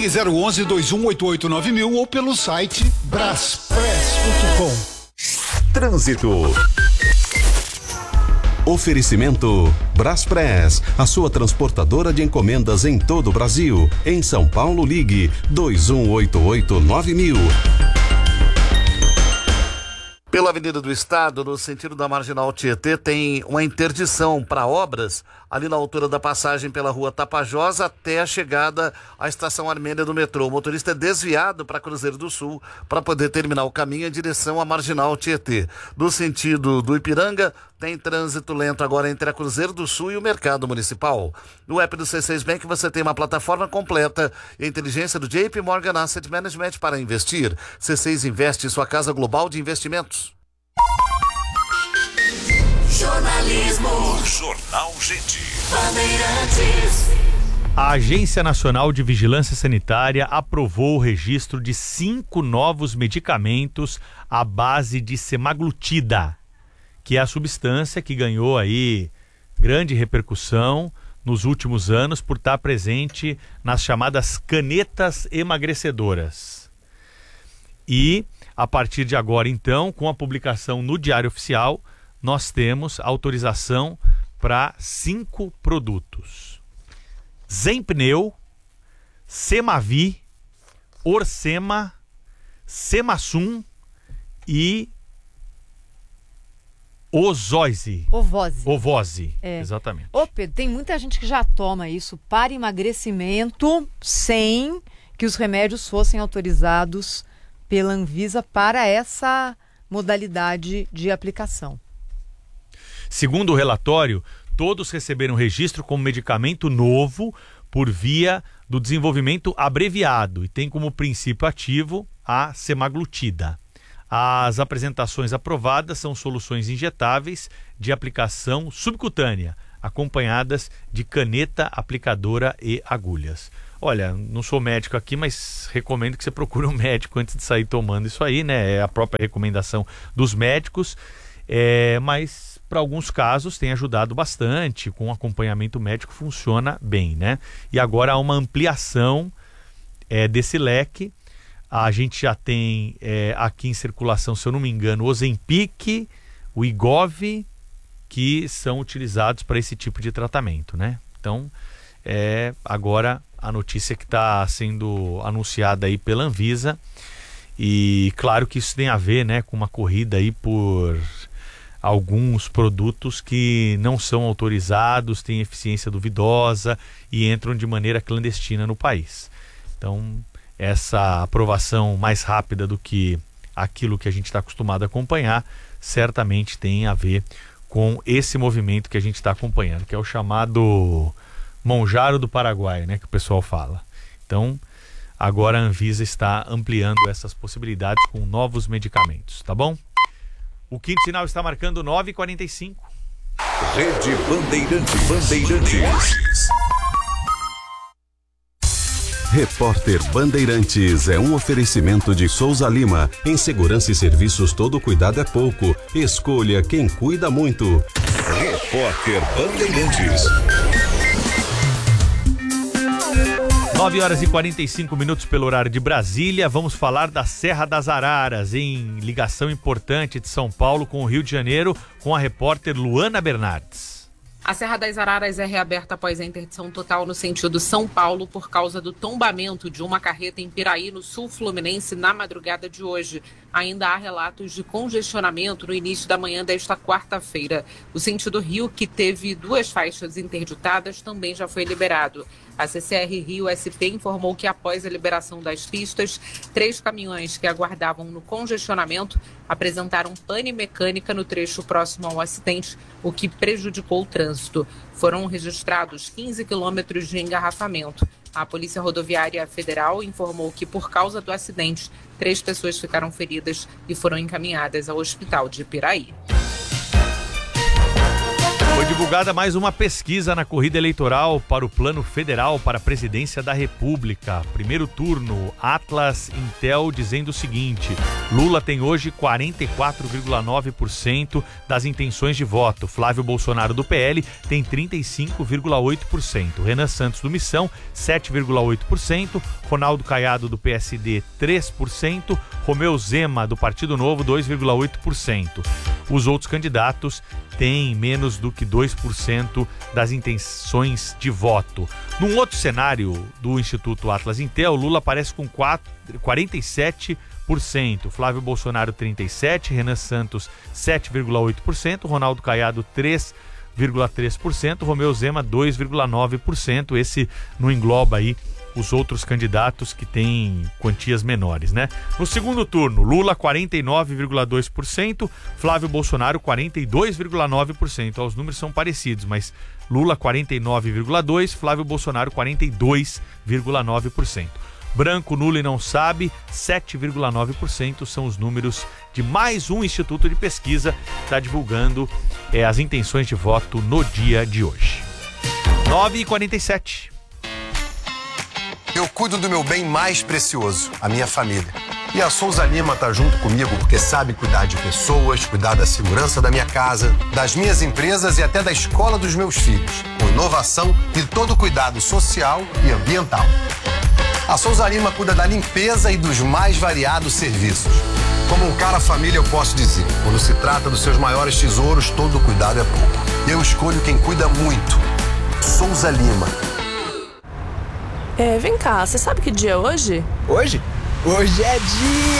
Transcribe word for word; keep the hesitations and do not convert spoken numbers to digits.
Ligue zero onze, dois um oito oito, nove mil ou pelo site braspress ponto com. Trânsito. Oferecimento Braspress, a sua transportadora de encomendas em todo o Brasil. Em São Paulo, ligue dois um oito oito, nove mil. Pela Avenida do Estado, no sentido da Marginal Tietê, tem uma interdição para obras ali na altura da passagem pela rua Tapajós até a chegada à estação Armênia do metrô. O motorista é desviado para Cruzeiro do Sul para poder terminar o caminho em direção à Marginal Tietê. No sentido do Ipiranga, tem trânsito lento agora entre a Cruzeiro do Sul e o Mercado Municipal. No app do C seis Bank você tem uma plataforma completa e a inteligência do J P Morgan Asset Management para investir. C seis Investe, sua casa global de investimentos. Jornalismo. Jornal Gente. Bandeirantes. A Agência Nacional de Vigilância Sanitária aprovou o registro de cinco novos medicamentos à base de semaglutida, que é a substância que ganhou aí grande repercussão nos últimos anos por estar presente nas chamadas canetas emagrecedoras. E, a partir de agora, então, com a publicação no Diário Oficial, nós temos autorização para cinco produtos: Zenpneu, Semavi, Orsema, Semassum e Ozose. Ovose. Ovose, É. exatamente. Ô Pedro, tem muita gente que já toma isso para emagrecimento sem que os remédios fossem autorizados pela Anvisa para essa modalidade de aplicação. Segundo o relatório, todos receberam registro como medicamento novo por via do desenvolvimento abreviado e tem como princípio ativo a semaglutida. As apresentações aprovadas são soluções injetáveis de aplicação subcutânea, acompanhadas de caneta aplicadora e agulhas. Olha, não sou médico aqui, mas recomendo que você procure um médico antes de sair tomando isso aí, né? É a própria recomendação dos médicos, é, mas para alguns casos tem ajudado bastante, com acompanhamento médico funciona bem, né? E agora há uma ampliação é, desse leque. A gente já tem é, aqui em circulação, se eu não me engano, o Ozempic, o Wegovy, que são utilizados para esse tipo de tratamento, né? Então, é, agora a notícia que está sendo anunciada aí pela Anvisa, e claro que isso tem a ver, né, com uma corrida aí por alguns produtos que não são autorizados, têm eficiência duvidosa e entram de maneira clandestina no país. Então, essa aprovação mais rápida do que aquilo que a gente está acostumado a acompanhar, certamente tem a ver com esse movimento que a gente está acompanhando, que é o chamado Monjaro do Paraguai, né, que o pessoal fala. Então, agora a Anvisa está ampliando essas possibilidades com novos medicamentos, tá bom? O quinto sinal está marcando nove e quarenta e cinco. Rede Bandeirantes. Bandeirantes. Repórter Bandeirantes é um oferecimento de Souza Lima. Em segurança e serviços, todo cuidado é pouco. Escolha quem cuida muito. Repórter Bandeirantes. nove horas e quarenta e cinco minutos pelo horário de Brasília. Vamos falar da Serra das Araras, em ligação importante de São Paulo com o Rio de Janeiro, com a repórter Luana Bernardes. A Serra das Araras é reaberta após a interdição total no sentido São Paulo por causa do tombamento de uma carreta em Piraí, no sul fluminense, na madrugada de hoje. Ainda há relatos de congestionamento no início da manhã desta quarta-feira. O sentido Rio, que teve duas faixas interditadas, também já foi liberado. A C C R Rio S P informou que após a liberação das pistas, três caminhões que aguardavam no congestionamento apresentaram pane mecânica no trecho próximo ao acidente, o que prejudicou o trânsito. Foram registrados quinze quilômetros de engarrafamento. A Polícia Rodoviária Federal informou que, por causa do acidente, três pessoas ficaram feridas e foram encaminhadas ao hospital de Piraí. Foi de Divulgada mais uma pesquisa na corrida eleitoral para o Plano Federal para a Presidência da República. Primeiro turno, Atlas Intel dizendo o seguinte: Lula tem hoje quarenta e quatro vírgula nove por cento das intenções de voto. Flávio Bolsonaro do P L tem trinta e cinco vírgula oito por cento. Renan Santos do Missão, sete vírgula oito por cento. Ronaldo Caiado do P S D, três por cento. Romeu Zema do Partido Novo, dois vírgula oito por cento. Os outros candidatos têm menos do que dois por cento das intenções de voto. Num outro cenário do Instituto Atlas Intel, Lula aparece com quarenta e sete por cento, Flávio Bolsonaro trinta e sete por cento, Renan Santos sete vírgula oito por cento, Ronaldo Caiado três vírgula três por cento, Romeu Zema dois vírgula nove por cento. Esse não engloba aí os outros candidatos que têm quantias menores, né? No segundo turno, Lula quarenta e nove vírgula dois por cento, Flávio Bolsonaro quarenta e dois vírgula nove por cento. Os números são parecidos, mas Lula quarenta e nove vírgula dois por cento, Flávio Bolsonaro quarenta e dois vírgula nove por cento. Branco, nulo e não sabe, sete vírgula nove por cento são os números de mais um instituto de pesquisa que está divulgando é, as intenções de voto no dia de hoje. nove e quarenta e sete. Eu cuido do meu bem mais precioso, a minha família. E a Souza Lima tá junto comigo porque sabe cuidar de pessoas, cuidar da segurança da minha casa, das minhas empresas e até da escola dos meus filhos, com inovação e todo o cuidado social e ambiental. A Souza Lima cuida da limpeza e dos mais variados serviços. Como um cara família, eu posso dizer, quando se trata dos seus maiores tesouros, todo cuidado é pouco. Eu escolho quem cuida muito. Souza Lima. É, vem cá, você sabe que dia é hoje? Hoje? Hoje é dia...